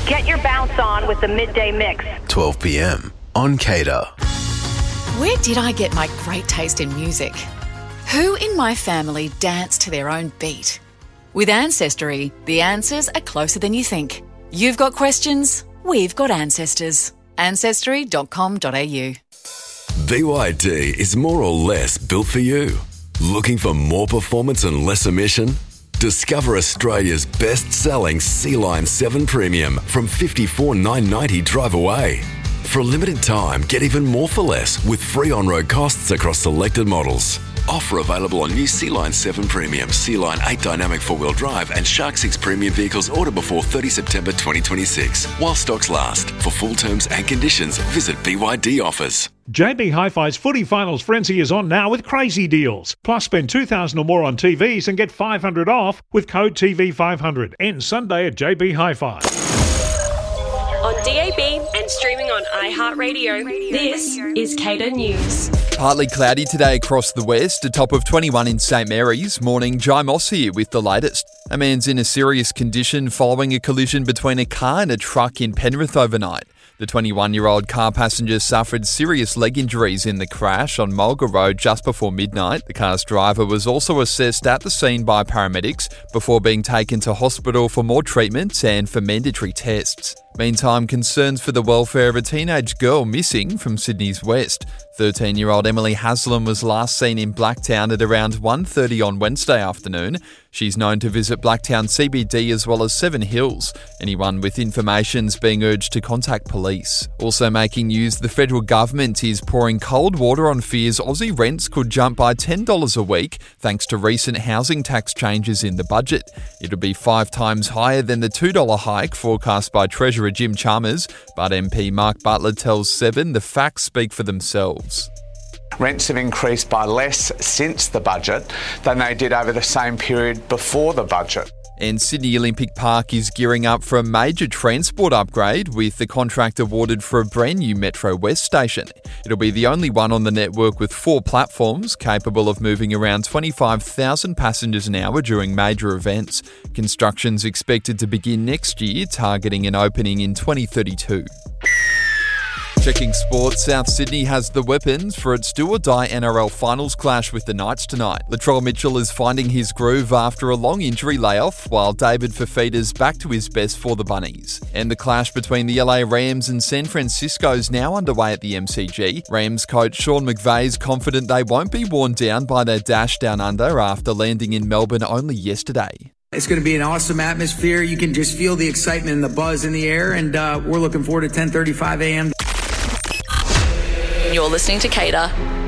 Get your bounce on with the Midday Mix. 12 p.m. on Cater. Where did I get my great taste in music? Who in my family danced to their own beat? With Ancestry, the answers are closer than you think. You've got questions, we've got ancestors. Ancestry.com.au. BYD is more or less built for you. Looking for more performance and less emission? Discover Australia's best-selling Sea-Line 7 Premium from $54,990 drive away. For a limited time, get even more for less with free on-road costs across selected models. Offer available on new Sea-Line 7 Premium, Sea-Line 8 Dynamic 4-wheel drive and Shark 6 Premium vehicles order before 30 September 2026. While stocks last. For full terms and conditions, visit BYD Offers. JB Hi-Fi's Footy Finals Frenzy is on now with crazy deals. Plus, spend $2,000 or more on TVs and get $500 off with code TV500. Ends Sunday at JB Hi-Fi. On DAB and streaming on iHeartRadio, this is Cater News. Partly cloudy today across the west, a top of 21 in St Mary's. Morning, Jai Moss here with the latest. A man's in a serious condition following a collision between a car and a truck in Penrith overnight. The 21-year-old car passenger suffered serious leg injuries in the crash on Mulga Road just before midnight. The car's driver was also assessed at the scene by paramedics before being taken to hospital for more treatment and for mandatory tests. Meantime, concerns for the welfare of a teenage girl missing from Sydney's west. 13-year-old Emily Haslam was last seen in Blacktown at around 1:30 on Wednesday afternoon. She's known to visit Blacktown CBD as well as Seven Hills. Anyone with information's being urged to contact police. Also making news, the federal government is pouring cold water on fears Aussie rents could jump by $10 a week thanks to recent housing tax changes in the budget. It'll be 5 times higher than the $2 hike forecast by Treasurer Jim Chalmers, but MP Mark Butler tells Seven the facts speak for themselves. Rents have increased by less since the budget than they did over the same period before the budget. And Sydney Olympic Park is gearing up for a major transport upgrade with the contract awarded for a brand new Metro West station. It'll be the only one on the network with 4 platforms capable of moving around 25,000 passengers an hour during major events. Construction's expected to begin next year, targeting an opening in 2032. Checking sports, South Sydney has the weapons for its do-or-die NRL finals clash with the Knights tonight. Latrell Mitchell is finding his groove after a long injury layoff, while David Fifita's back to his best for the Bunnies. And the clash between the LA Rams and San Francisco is now underway at the MCG. Rams coach Sean McVay is confident they won't be worn down by their dash down under after landing in Melbourne only yesterday. It's going to be an awesome atmosphere. You can just feel the excitement and the buzz in the air, and we're looking forward to 10:35 a.m. You're listening to Cater